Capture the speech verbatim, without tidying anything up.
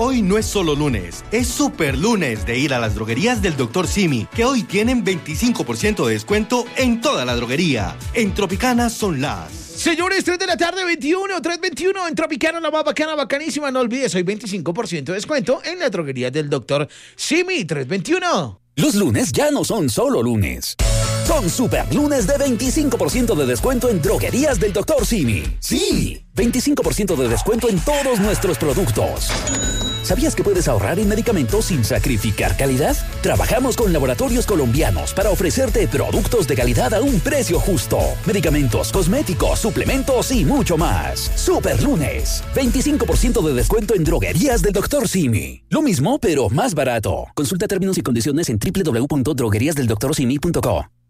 Hoy no es solo lunes, es super lunes de ir a las droguerías del doctor Simi, que hoy tienen veinticinco por ciento de descuento en toda la droguería. En Tropicana son las... Señores, tres de la tarde, veintiuno, tres veintiuno en Tropicana, la más bacana, bacanísima. No olvides, hoy veinticinco por ciento de descuento en la droguería del doctor Simi, tres veintiuno. Los lunes ya no son solo lunes. Son super lunes de veinticinco por ciento de descuento en droguerías del doctor Simi. Sí, veinticinco por ciento de descuento en todos nuestros productos. ¿Sabías que puedes ahorrar en medicamentos sin sacrificar calidad? Trabajamos con laboratorios colombianos para ofrecerte productos de calidad a un precio justo. Medicamentos, cosméticos, suplementos y mucho más. Super lunes. veinticinco por ciento de descuento en droguerías del doctor Simi. Lo mismo, pero más barato. Consulta términos y condiciones en doble u doble u doble u punto droguerías del doctor simi punto co.